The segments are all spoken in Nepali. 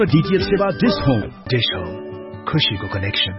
डीटीएच सेवा डिश होम खुशीको कनेक्सन।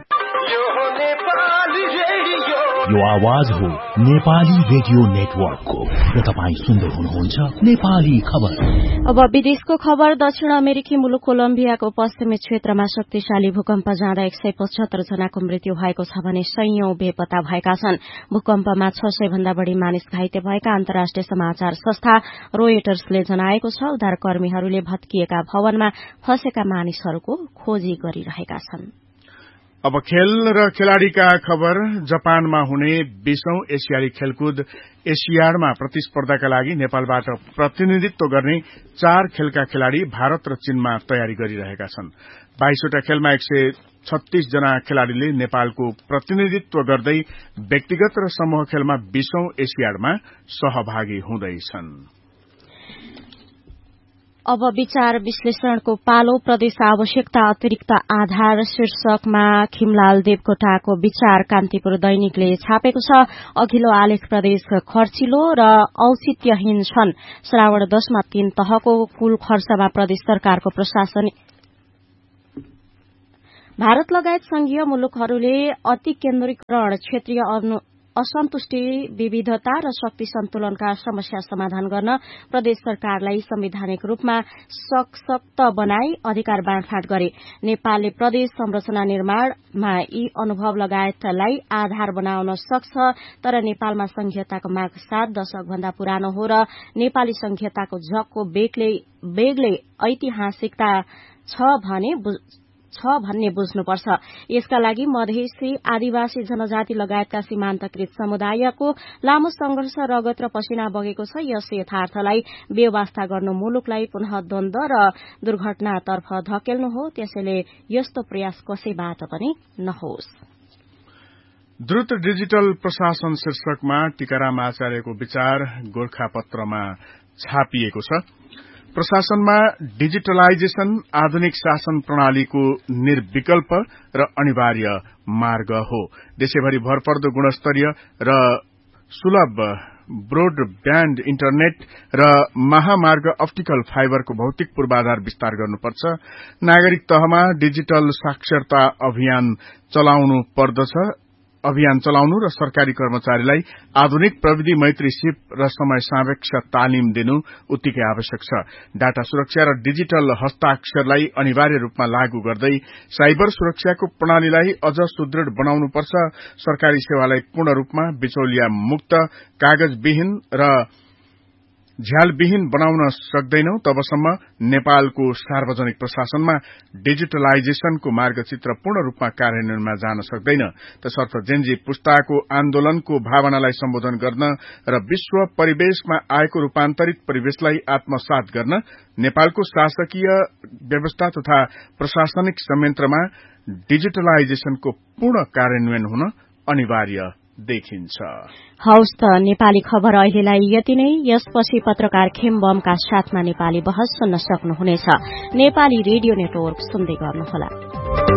यो आवाज हो नेपाली रेडियो नेटवर्कको र तपाईं सुन्दै हुनुहुन्छ नेपाली खबर। अब विदेशको खबर। दक्षिण अमेरिकी मुलुक कोलम्बियाको पश्चिमी क्षेत्रमा शक्तिशाली भूकम्प जाँदा 175 जनाको मृत्यु भएको छ भने सयौं बेपत्ता भएका छन्। भूकम्पमा 600 भन्दा बढ़ी मानिस घाइते भएका अन्तर्राष्ट्रिय समाचार संस्था रोयटर्सले जनाएको छ। उद्धारकर्मीहरूले भत्किएका भवनमा फँसेका मानिसहरूको खोजी गरिरहेका छन्। अब खेल र खेलाड़ीका खबर। जापानमा हुने 20औं एसियाली खेलकुद एसियाडमा प्रतिस्पर्धाका लागि नेपालबाट प्रतिनिधित्व गर्ने 4 खेलका खेलाड़ी भारत र चीनमा तयारी गरिरहेका छन्। 22वटा खेलमा 136 जना खेलाड़ीले नेपालको प्रतिनिधित्व गर्दै व्यक्तिगत र समूह खेलमा 20औं एसियाडमा सहभागी हुँदैछन्। अब विचार विश्लेषणको पालो। प्रदेश आवश्यकता अतिरिक्त आधार शीर्षकमा खिमलाल देवकोटाको विचार कान्तिपुर दैनिकले छापेको छ। अघिल्लो आलेख प्रदेश खर्चिलो र औचित्यहीन छन्। श्रावण 10 मा 3 तहको कुल खर्चमा प्रदेश सरकारको प्रशासनिक भारत लगायत संघीय मुलुकहरूले अति केन्द्रीकरण, क्षेत्रीय असन्तुष्टि, विविधता र शक्ति सन्तुलनका समस्या समाधान गर्न प्रदेश सरकारलाई संवैधानिक रूपमा सशक्त बनाई अधिकार बाँडफाँड गरे। नेपालले प्रदेश संरचना निर्माणमा यी अनुभव लगायतलाई आधार बनाउन सक्छ। तर नेपालमा संघीयताको माग 7 दशक भन्दा पुरानो हो र नेपाली संघीयताको जगको बेगले ऐतिहासिकता छ भन्ने बुझ्नुपर्छ। यसका लागि मधेसी, आदिवासी जनजाति लगायतका सीमान्तकृत समुदायको लामो संघर्ष, रगत र पसिना बगेको छ। यस यथार्थलाई बेवास्ता गर्नु मुलुकलाई पुनः द्वन्द र दुर्घटनातर्फ धकेल्नु हो। त्यसैले यस्तो प्रयास कसैबाट पनि नहोस्। द्रुत डिजिटल प्रशासन शीर्षकमा टीकाराम आचार्यको विचार गोरखापत्रमा छापिएको छ। प्रशासनमा डिजिटलाइजेशन आधुनिक शासन प्रणालीको निर्विकल्प र अनिवार्य मार्ग हो। देशैभरि भरपर्दो गुणस्तरीय र सुलभ ब्रोडब्याण्ड इन्टरनेट र महामार्ग अप्टिकल फाइबरको भौतिक पूर्वाधार विस्तार गर्नुपर्छ। नागरिक तहमा डिजिटल साक्षरता अभियान चलाउनु र सरकारी कर्मचारीलाई आधुनिक प्रविधि मैत्री सिप र समय सापेक्ष तालिम दिनु उत्तिकै आवश्यक छ। डाटा सुरक्षा र डिजिटल हस्ताक्षरलाई अनिवार्य रूपमा लागू गर्दै साइबर सुरक्षाको प्रणालीलाई अझ सुदृढ बनाउनुपर्छ। सरकारी सेवालाई पूर्ण रूपमा बिचौलिया मुक्त, कागजविहीन र झ्यालविहीन बनाउन सक्दैनौ तबसम्म नेपालको सार्वजनिक प्रशासनमा डिजिटलाइजेशनको मार्गचित्र पूर्ण रूपमा कार्यान्वयनमा जान सक्दैन। तसर्थ जेनजी पुस्ताको आन्दोलनको भावनालाई सम्बोधन गर्न र विश्व परिवेशमा आएको रूपान्तरित परिवेशलाई आत्मसात गर्न नेपालको शासकीय व्यवस्था तथा प्रशासनिक संयन्त्रमा डिजिटलाइजेशनको पूर्ण कार्यान्वयन हुन अनिवार्य देखिन्छ। हौस् त नेपाली खबर अहिलेलाई यति नै। यसपछि पत्रकार खेमबमका साथमा नेपाली बहस सुन्न सक्नुहुनेछ। नेपाली रेडियो नेटवर्क सुन्दै गर्नुहोला।